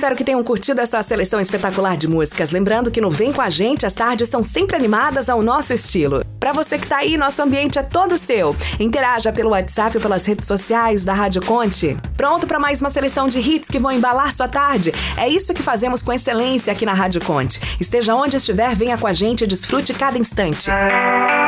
Espero que tenham curtido essa seleção espetacular de músicas. Lembrando que no Vem Com a Gente, as tardes são sempre animadas ao nosso estilo. Para você que tá aí, nosso ambiente é todo seu. Interaja pelo WhatsApp ou pelas redes sociais da Rádio Conte. Pronto para mais uma seleção de hits que vão embalar sua tarde? É isso que fazemos com excelência aqui na Rádio Conte. Esteja onde estiver, venha com a gente e desfrute cada instante.